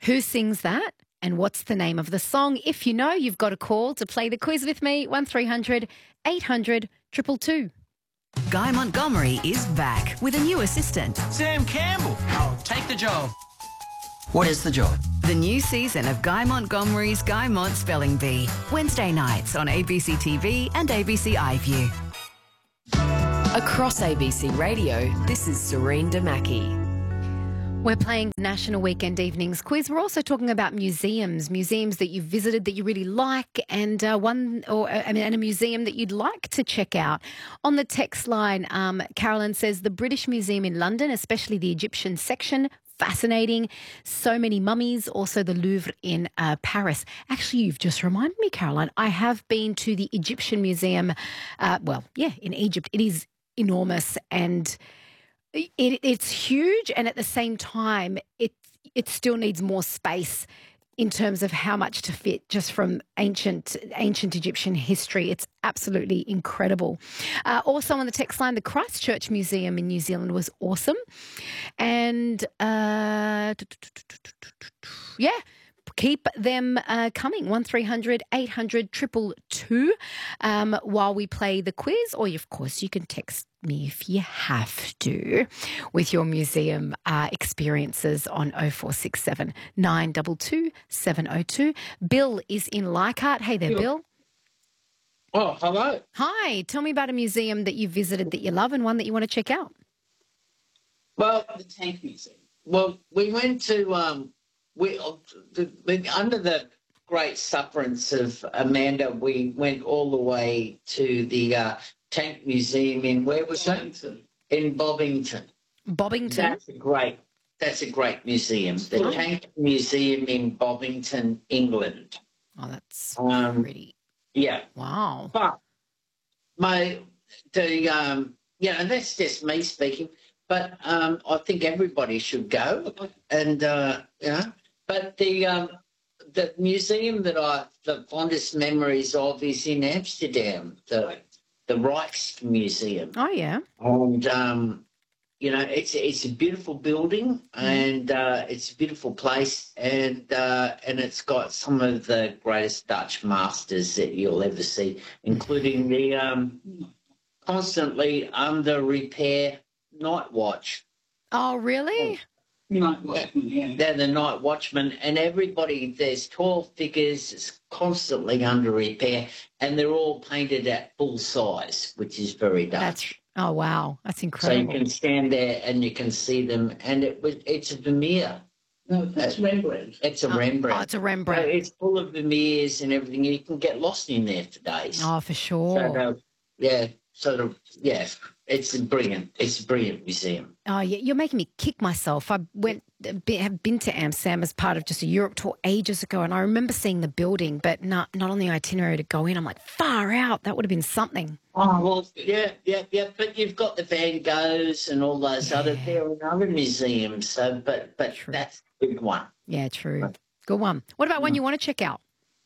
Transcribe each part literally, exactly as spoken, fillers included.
Who sings that? And what's the name of the song? If you know, you've got a call to play the quiz with me, one three hundred eight hundred two two two. Guy Montgomery is back with a new assistant. Sam Campbell. I'll take the job. What is the job? The new season of Guy Montgomery's Guy Mont Spelling Bee. Wednesday nights on A B C T V and A B C iView. Across A B C Radio, this is Serene Damaki. We're playing National Weekend Evenings Quiz. We're also talking about museums, museums that you've visited that you really like, and uh, one or uh, I mean, and a museum that you'd like to check out. On the text line, um, Carolyn says the British Museum in London, especially the Egyptian section, fascinating. So many mummies. Also the Louvre in uh, Paris. Actually, you've just reminded me, Caroline. I have been to the Egyptian Museum. Uh, well, yeah, in Egypt. It is enormous and. It, it's huge, and at the same time, it it still needs more space in terms of how much to fit just from ancient ancient Egyptian history. It's absolutely incredible. Uh, also on the text line, the Christchurch Museum in New Zealand was awesome, and uh, yeah. Keep them uh, coming, one three hundred eight hundred two two two, um, while we play the quiz. Or, of course, you can text me if you have to with your museum uh, experiences on oh four six seven nine two two seven oh two. Bill is in Leichhardt. Hey there, Bill. Oh, hello. Hi. Tell me about a museum that you visited that you love and one that you want to check out. Well, the Tank Museum. Well, we went to... Um, We, the, under the great sufferance of Amanda, we went all the way to the uh, Tank Museum in, where was it? In Bobbington. Bobbington? That's a great, that's a great museum. The Oh. Tank Museum in Bobbington, England. Oh, that's Um, pretty. Yeah. Wow. But my, the, um, you know, that's just me speaking, but um, I think everybody should go. And, uh, you know, but the um, the museum that I the fondest memories of is in Amsterdam, the the Rijksmuseum. Oh, yeah. And um, you know, it's it's a beautiful building, and uh, it's a beautiful place, and uh, and it's got some of the greatest Dutch masters that you'll ever see, including the um, constantly under repair Night Watch. Oh, really? Night watchman, yeah. They're the night watchmen, and everybody, there's twelve figures, it's constantly under repair, and they're all painted at full size, which is very Dutch. That's, oh, wow. That's So you incredible. can stand there and you can see them, and it was it's a Vermeer. No, that's Rembrandt. It's a Oh, Rembrandt. oh, it's a So Rembrandt. it's full of Vermeers and everything. You can get lost in there for days. Oh, for sure. So, uh, yeah, sort of, yeah, it's a brilliant, it's a brilliant museum. Oh, yeah, you're making me kick myself. I went, be- have been to Amsterdam as part of just a Europe tour ages ago, and I remember seeing the building, but not not on the itinerary to go in. I'm like, far out. That would have been something. Oh, well, yeah, yeah, yeah, but you've got the Van Goghs and all those other, there are other museums, so, but, but True. that's a big one. Yeah, true. Good one. What about one you want to check out?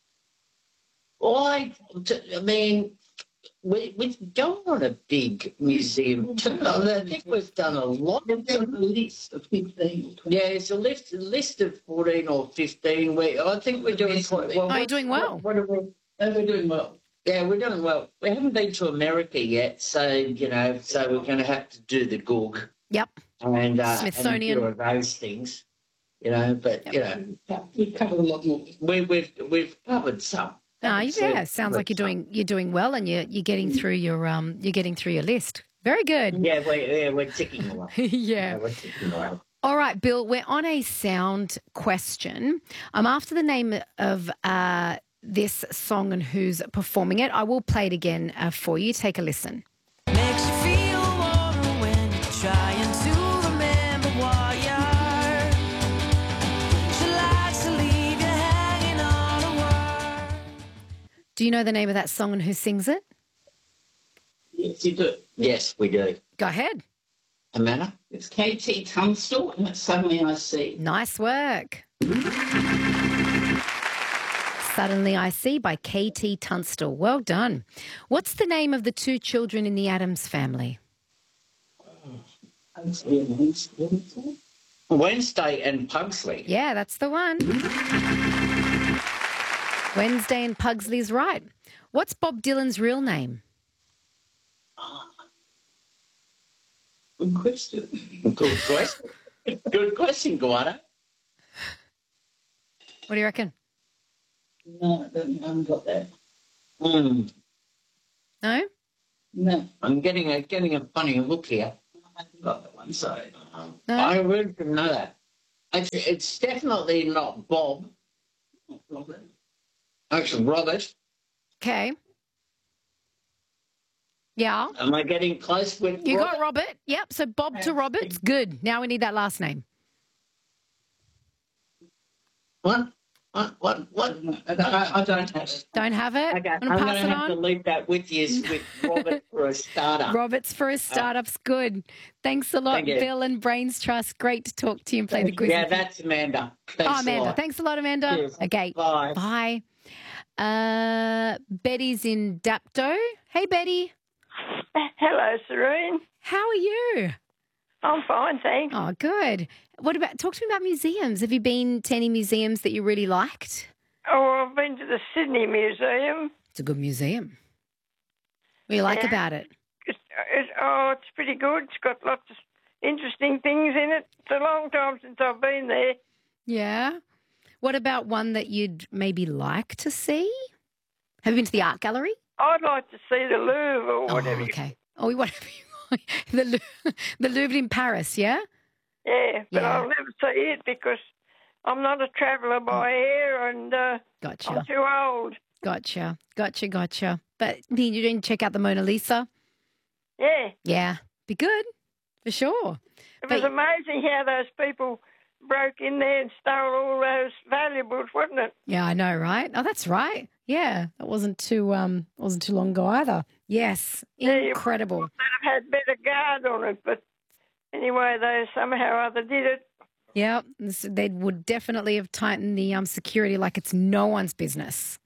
Well, I, I mean, we, we're going on a big museum tour. I think we've done a lot. We've got a list of fifteen. Yeah, it's a list, a list of fourteen or fifteen. We, I think we're doing quite well. Oh, you're doing well. What, what are we? Oh, we're doing well. Yeah, we're doing well. We haven't been to America yet, so, you know, so we're going to have to do the Goog Yep. and, uh, Smithsonian. and a few of those things, you know, but, you know. We've covered a lot more. We, we've, we've covered some. Oh, So- yeah. Sounds like you're doing you're doing well, and you're you're getting through your um you're getting through your list. Very good. Yeah, we're, yeah, we're ticking along. yeah. Yeah, we're ticking along. All right, Bill, we're on a sound question. I'm after the name of uh, this song and who's performing it. I will play it again uh, for you. Take a listen. Makes you feel warmer when you're trying to remember what you are. She likes to leave you hanging on a word. Do you know the name of that song and who sings it? Yes, you do. Yes, we do. Go ahead. Amanda? It's K T Tunstall, and it's Suddenly I See. Nice work. Suddenly I See by K T Tunstall. Well done. What's the name of the two children in the Addams family? Wednesday and Pugsley. Yeah, that's the one. Wednesday and Pugsley's right. What's Bob Dylan's real name? Good question. Good question. Good question, Guana. What do you reckon? No, I don't- I haven't got that. Mm, No? No, I'm getting a getting a funny look here. I haven't got that one. Sorry. Um, No? I really didn't know that. It's, it's definitely not Bob. Robert. Actually, Robert. Okay. Yeah. Am I getting close with You Robert? got Robert. Yep. So Bob to Roberts. Good. Now we need that last name. What? What? What? What? I, I, I don't have it. Don't have it? Okay, I'm Want to going pass to it have to on? leave that with you with Robert for a starter. Roberts for a startup's good. Thanks a lot, Thank you. Bill and Brains Trust. Great to talk to you and play the quiz. Yeah, with you. that's Amanda. Thanks Oh, Amanda. a lot. Thanks a lot, Amanda. Cheers. Okay. Bye. Bye. Uh, Betty's in Dapto. Hey, Betty. Hello, Serene. How are you? I'm fine, thanks. Oh, good. What about, talk to me about museums. Have you been to any museums that you really liked? Oh, I've been to the Sydney Museum. It's a good museum. What do you like Yeah. about it? It's, it's, oh, it's pretty good. It's got lots of interesting things in it. It's a long time since I've been there. Yeah. What about one that you'd maybe like to see? Have you been to the art gallery? I'd like to see the Louvre or whatever. Oh, you- okay. Oh, whatever you want. The, Lou- the Louvre in Paris, yeah? Yeah, but Yeah. I'll never see it because I'm not a traveller by air and uh, Gotcha. I'm too old. Gotcha. Gotcha. Gotcha. But you didn't check out the Mona Lisa? Yeah, Yeah. Be good. For sure. it was But- amazing how those people broke in there and stole all those valuables, wasn't it? Yeah, I know, right? Oh, that's right. Yeah. That wasn't too um wasn't too long ago either. Yes. Yeah, you- Incredible. They'd have had better guard on it, but anyway, they somehow or other did it. Yeah. This- They would definitely have tightened the um security like it's no one's business.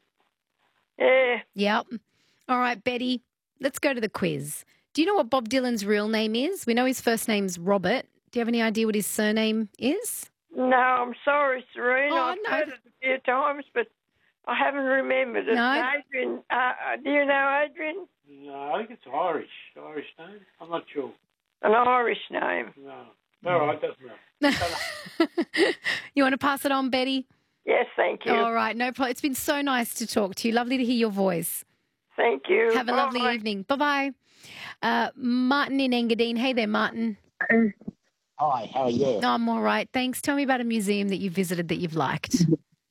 Yeah. Yep. All right, Betty, let's go to the quiz. Do you know what Bob Dylan's real name is? We know his first name's Robert. Do you have any idea what his surname is? No, I'm sorry, Serena. Oh, I've no. heard it a few times, but I haven't remembered it. No. Adrian, uh, uh, do you know Adrian? No, I think it's Irish. Irish name? I'm not sure. An Irish name. No. All right, doesn't matter. You want to pass it on, Betty? Yes, thank you. All right, no problem. It's been so nice to talk to you. Lovely to hear your voice. Thank you. Have a lovely Bye. evening. Bye-bye. Uh, Martin in Engadine. Hey there, Martin. Hi, how are you? No, I'm all right. Thanks. Tell me about a museum that you visited that you've liked.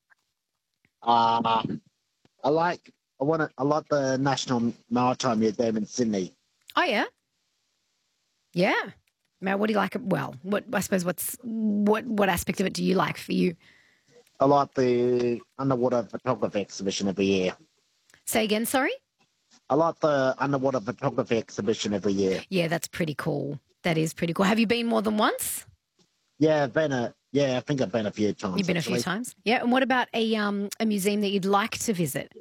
Uh, I like I want to, I like the National Maritime Museum in Sydney. Oh, yeah? Yeah. Now, what do you like? Well, what I suppose what's what what aspect of it do you like for you? I like the underwater photography exhibition every year. Say again, sorry? I like the underwater photography exhibition every year. Yeah, that's pretty cool. That is pretty cool. Have you been more than once? Yeah, I've been a yeah, I think I've been a few times. You've been a few actually. times. Yeah. And what about a um a museum that you'd like to visit?